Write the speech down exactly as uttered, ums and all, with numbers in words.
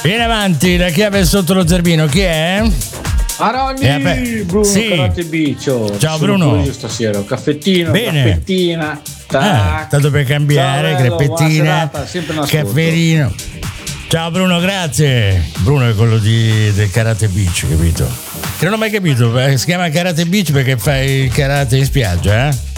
Vieni avanti, la chiave sotto lo zerbino, chi è? Aroni, Bruno sì. Karate Bicio. Ciao Sono Bruno. io stasera, un caffettino, Bene. caffettina. Ah, tanto per cambiare, Ciao, bello, crepettina, buona serata, sempre in ascolto. cafferino. Ciao Bruno, grazie. Bruno è quello di, del Karate Beach, capito? Che non ho mai capito, si chiama Karate Beach perché fai il karate in spiaggia, eh?